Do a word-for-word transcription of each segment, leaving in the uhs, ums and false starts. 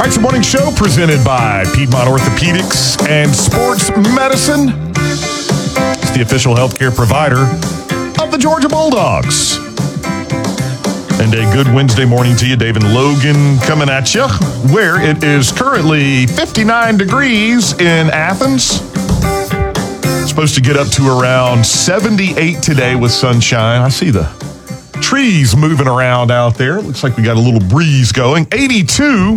All right, it's the morning show presented by Piedmont Orthopedics and Sports Medicine. It's the official healthcare provider of the Georgia Bulldogs. And a good Wednesday morning to you. Dave and Logan coming at you, where it is currently fifty-nine degrees in Athens. Supposed to get up to around seventy-eight today with sunshine. I see the trees moving around out there. Looks like we got a little breeze going. eighty-two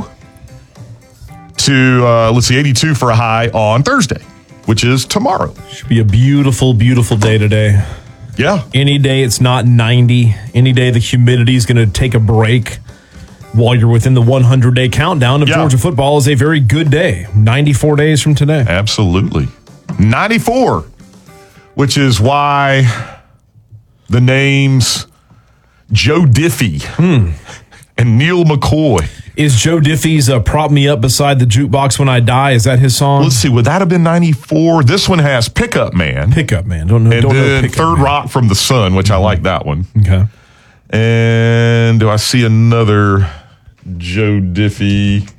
to, uh, let's see, eighty-two for a high on Thursday, which is tomorrow. Should be a beautiful, beautiful day today. Yeah. Any day it's not ninety. Any day the humidity is going to take a break while you're within the hundred-day countdown of yeah. Georgia football is a very good day. ninety-four days from today. Absolutely. ninety-four, which is why the names Joe Diffie hmm. and Neil McCoy. Is Joe Diffie's uh, Prop Me Up Beside the Jukebox When I Die? Is that his song? Let's see. Would that have been ninety-four? This one has Pickup Man. Pickup Man. Don't know. And don't then know Third Man. Rock from the Sun, which I like that one. Okay. And do I see another Joe Diffie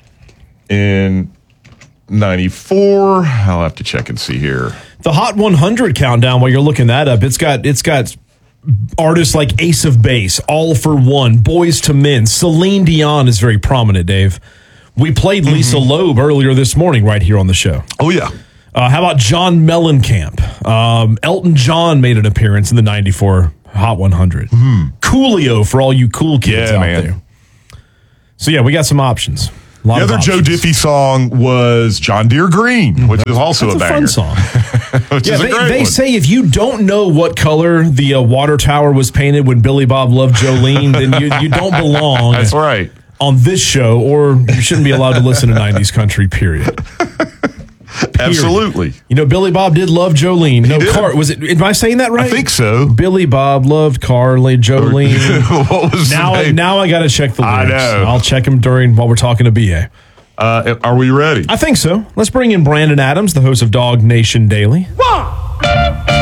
in ninety-four? I'll have to check and see here. The Hot one hundred countdown, while you're looking that up, it's got it's got artists like Ace of Base, All for One, Boys to Men. Celine Dion is very prominent, Dave. We played mm-hmm. Lisa Loeb earlier this morning right here on the show. Oh, yeah. Uh, how about John Mellencamp? Um, Elton John made an appearance in the ninety-four Hot one hundred. Mm-hmm. Coolio for all you cool kids yeah, out man. there. So, yeah, we got some options. The other Joe Diffie song was John Deere Green, which is also That's a, a banger. fun song. which yeah, is a they, great they one. say if you don't know what color the uh, water tower was painted when Billy Bob loved Jolene, then you, you don't belong. That's right. On this show, or you shouldn't be allowed to listen to nineties country, period. Period. Absolutely. You know, Billy Bob did love Jolene. He no, did. Car- was it? Am I saying that right? I think so. Billy Bob loved Carly Jolene. What was now? the name? Now I got to check the lyrics. I know. I'll check them during while we're talking to B A. Uh, are we ready? I think so. Let's bring in Brandon Adams, the host of Dog Nation Daily. One.